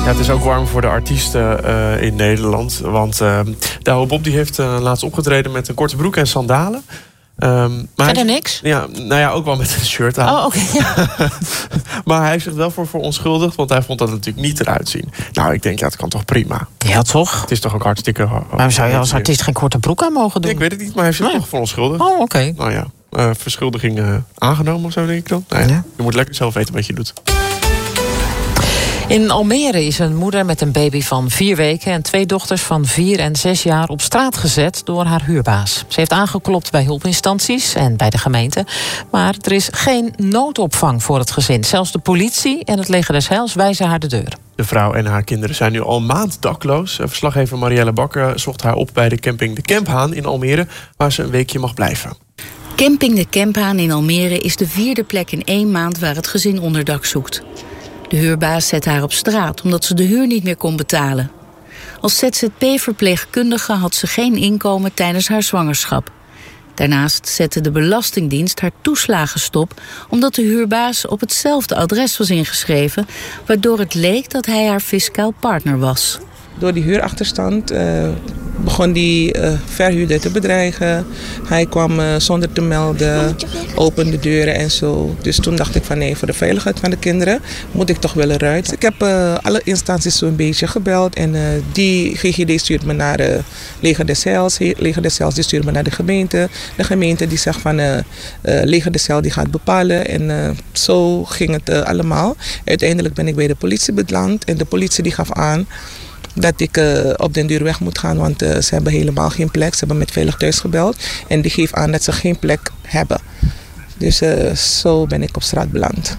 het is ook warm voor de artiesten in Nederland. Want Douwe Bob die heeft laatst opgetreden met een korte broek en sandalen. Verder niks? Ja, nou ja, ook wel met een shirt aan. Oh, oké. Maar hij heeft zich wel voor verontschuldigd, want hij vond dat natuurlijk niet eruit zien. Nou, ik denk, ja, het kan toch prima. Ja, toch? Het is toch ook hartstikke... Waarom zou je als artiest geen korte broek aan mogen doen? Ik weet het niet, maar hij heeft zich toch verontschuldigd. Oh, oké. Nou ja, verschuldiging aangenomen of zo, denk ik dan. Nou ja, je moet lekker zelf weten wat je doet. In Almere is een moeder met een baby van 4 weken... en 2 dochters van 4 en 6 jaar op straat gezet door haar huurbaas. Ze heeft aangeklopt bij hulpinstanties en bij de gemeente. Maar er is geen noodopvang voor het gezin. Zelfs de politie en het leger des Heils wijzen haar de deur. De vrouw en haar kinderen zijn nu al een maand dakloos. Verslaggever Marielle Bakker zocht haar op bij de camping De Kemphaan in Almere... waar ze een weekje mag blijven. Camping De Kemphaan in Almere is de 4e plek in 1 maand... waar het gezin onderdak zoekt. De huurbaas zet haar op straat omdat ze de huur niet meer kon betalen. Als ZZP-verpleegkundige had ze geen inkomen tijdens haar zwangerschap. Daarnaast zette de Belastingdienst haar toeslagen stop... omdat de huurbaas op hetzelfde adres was ingeschreven... waardoor het leek dat hij haar fiscaal partner was. Door die huurachterstand begon die verhuurder te bedreigen. Hij kwam zonder te melden, opende deuren en zo. Dus toen dacht ik van nee, voor de veiligheid van de kinderen moet ik toch wel eruit. Ik heb alle instanties zo'n beetje gebeld. En die GGD stuurt me naar Leger des Heils. Leger des Heils die stuurt me naar de gemeente. De gemeente die zegt van Leger des Heils die gaat bepalen. En zo ging het allemaal. Uiteindelijk ben ik bij de politie beland. En de politie die gaf aan dat ik op den duur weg moet gaan, want ze hebben helemaal geen plek. Ze hebben met Veilig Thuis gebeld en die geeft aan dat ze geen plek hebben. Dus zo ben ik op straat beland.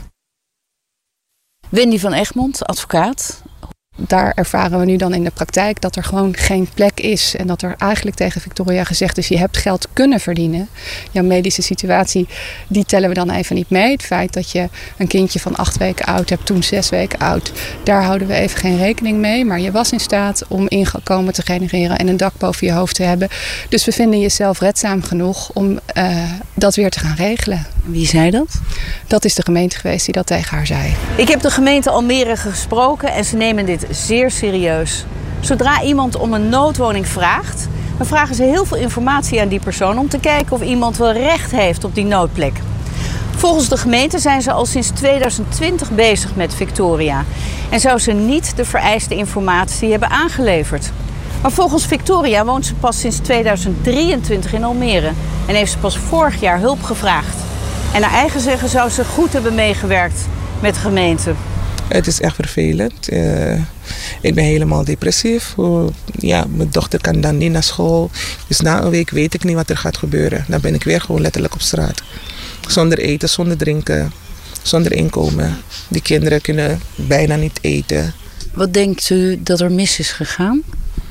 Wendy van Egmond, advocaat. Daar ervaren we nu dan in de praktijk dat er gewoon geen plek is. En dat er eigenlijk tegen Victoria gezegd is, je hebt geld kunnen verdienen. Jouw medische situatie, die tellen we dan even niet mee. Het feit dat je een kindje van 8 weken oud hebt, toen 6 weken oud. Daar houden we even geen rekening mee. Maar je was in staat om inkomen te genereren en een dak boven je hoofd te hebben. Dus we vinden jezelf redzaam genoeg om dat weer te gaan regelen. Wie zei dat? Dat is de gemeente geweest die dat tegen haar zei. Ik heb de gemeente Almere gesproken en ze nemen dit zeer serieus. Zodra iemand om een noodwoning vraagt, dan vragen ze heel veel informatie aan die persoon om te kijken of iemand wel recht heeft op die noodplek. Volgens de gemeente zijn ze al sinds 2020 bezig met Victoria en zou ze niet de vereiste informatie hebben aangeleverd. Maar volgens Victoria woont ze pas sinds 2023 in Almere en heeft ze pas vorig jaar hulp gevraagd. En naar eigen zeggen zou ze goed hebben meegewerkt met de gemeente. Het is echt vervelend. Ik ben helemaal depressief. Ja, mijn dochter kan dan niet naar school. Dus na een week weet ik niet wat er gaat gebeuren. Dan ben ik weer gewoon letterlijk op straat. Zonder eten, zonder drinken, zonder inkomen. Die kinderen kunnen bijna niet eten. Wat denkt u dat er mis is gegaan?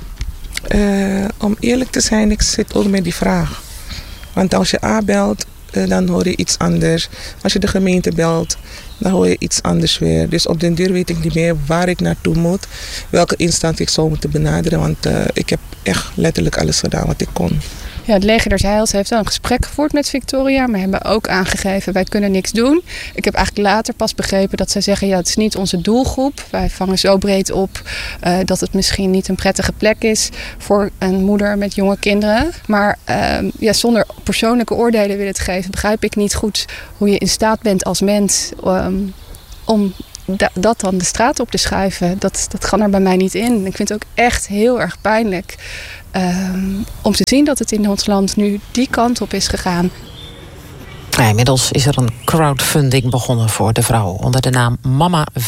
Om eerlijk te zijn, ik zit ook met die vraag. Want als je A belt, dan hoor je iets anders. Als je de gemeente belt, dan hoor je iets anders weer. Dus op den duur weet ik niet meer waar ik naartoe moet. Welke instantie ik zou moeten benaderen. Want ik heb echt letterlijk alles gedaan wat ik kon. Ja, het leger des Heils heeft wel een gesprek gevoerd met Victoria, maar hebben ook aangegeven, wij kunnen niks doen. Ik heb eigenlijk later pas begrepen dat zij zeggen, ja, het is niet onze doelgroep. Wij vangen zo breed op dat het misschien niet een prettige plek is voor een moeder met jonge kinderen. Maar ja, zonder persoonlijke oordelen willen te geven, begrijp ik niet goed hoe je in staat bent als mens om dat dan de straat op te schuiven. Dat kan er bij mij niet in. Ik vind het ook echt heel erg pijnlijk om te zien dat het in ons land nu die kant op is gegaan. Ja, inmiddels is er een crowdfunding begonnen voor de vrouw onder de naam Mama